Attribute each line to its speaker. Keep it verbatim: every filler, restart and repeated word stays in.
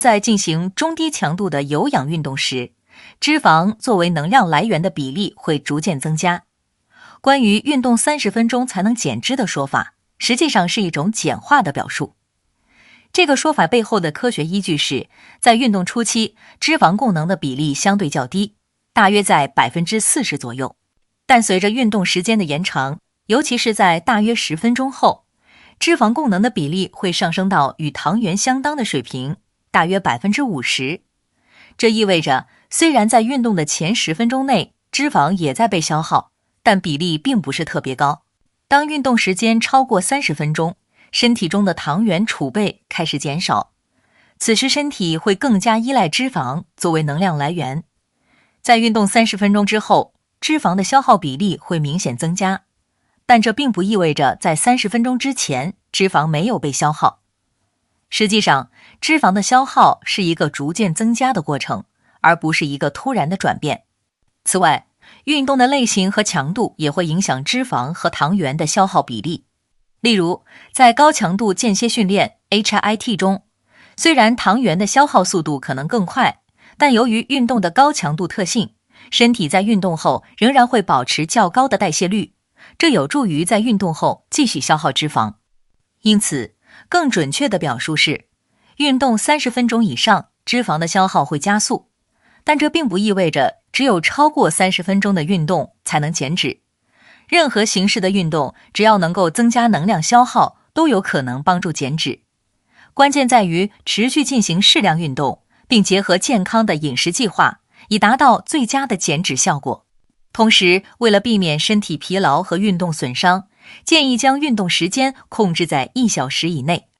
Speaker 1: 在进行中低强度的有氧运动时，脂肪作为能量来源的比例会逐渐增加。关于运动三十分钟才能减脂的说法，实际上是一种简化的表述。这个说法背后的科学依据是，在运动初期，脂肪供能的比例相对较低，大约在 百分之四十 左右。但随着运动时间的延长，尤其是在大约十分钟后，脂肪供能的比例会上升到与糖原相当的水平，大约 百分之五十。这意味着，虽然在运动的前十分钟内，脂肪也在被消耗，但比例并不是特别高。当运动时间超过三十分钟，身体中的糖原储备开始减少，此时身体会更加依赖脂肪作为能量来源。在运动三十分钟之后，脂肪的消耗比例会明显增加，但这并不意味着在三十分钟之前脂肪没有被消耗。实际上，脂肪的消耗是一个逐渐增加的过程，而不是一个突然的转变。此外，运动的类型和强度也会影响脂肪和糖原的消耗比例。例如，在高强度间歇训练 H I I T 中，虽然糖原的消耗速度可能更快，但由于运动的高强度特性，身体在运动后仍然会保持较高的代谢率，这有助于在运动后继续消耗脂肪。因此，更准确的表述是，运动三十分钟以上，脂肪的消耗会加速，但这并不意味着只有超过三十分钟的运动才能减脂。任何形式的运动，只要能够增加能量消耗，都有可能帮助减脂。关键在于持续进行适量运动，并结合健康的饮食计划，以达到最佳的减脂效果。同时，为了避免身体疲劳和运动损伤，建议将运动时间控制在一小时以内。